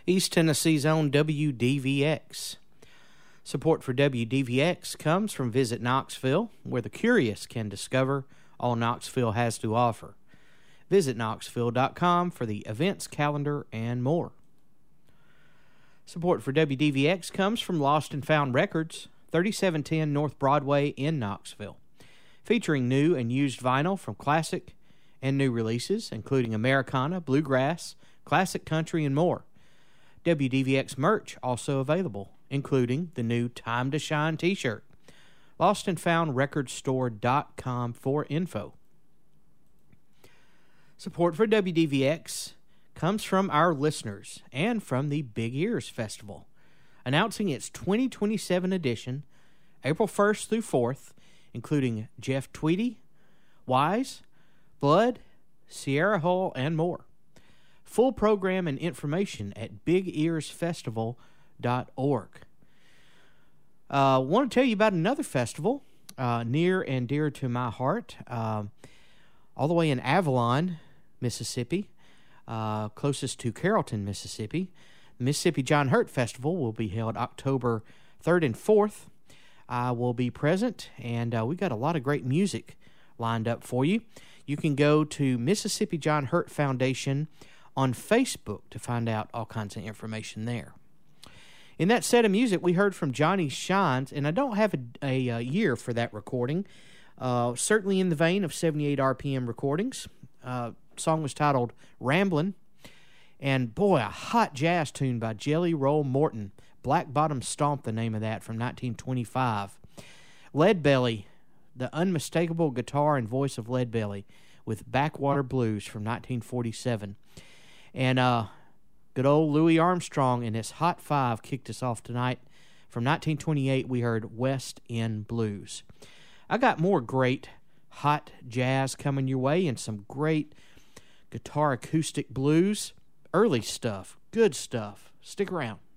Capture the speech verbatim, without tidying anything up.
East Tennessee's own W D V X. Support for W D V X comes from Visit Knoxville, where the curious can discover all Knoxville has to offer. Visit knoxville dot com for the events calendar and more. Support for W D V X comes from Lost and Found Records, thirty-seven ten North Broadway in Knoxville, featuring new and used vinyl from classic and new releases, including Americana, bluegrass, classic country, and more. W D V X merch also available, including the new Time to Shine t-shirt. lost and found record store dot com for info. Support for W D V X comes from our listeners and from the Big Ears Festival, announcing its twenty twenty-seven edition, April first through fourth, including Jeff Tweedy, Wise, Blood, Sierra Hull, and more. Full program and information at big ears festival dot org. I uh, want to tell you about another festival uh, near and dear to my heart, uh, all the way in Avalon, Mississippi, uh, closest to Carrollton, Mississippi. The Mississippi John Hurt Festival will be held October third and fourth. I will be present, and uh, we got a lot of great music lined up for you. You can go to Mississippi John Hurt Foundation on Facebook to find out all kinds of information there. In that set of music, we heard from Johnny Shines, and I don't have a, a, a year for that recording. Uh, certainly in the vein of seventy-eight R P M recordings. Uh, song was titled Ramblin'. And boy, a hot jazz tune by Jelly Roll Morton. Black Bottom Stomp, the name of that, from nineteen twenty-five. Leadbelly, the unmistakable guitar and voice of Leadbelly, with Backwater Blues from nineteen forty-seven. And uh, good old Louis Armstrong and his Hot Five kicked us off tonight. From nineteen twenty-eight, we heard West End Blues. I got more great hot jazz coming your way and some great guitar acoustic blues. Early stuff, good stuff. Stick around.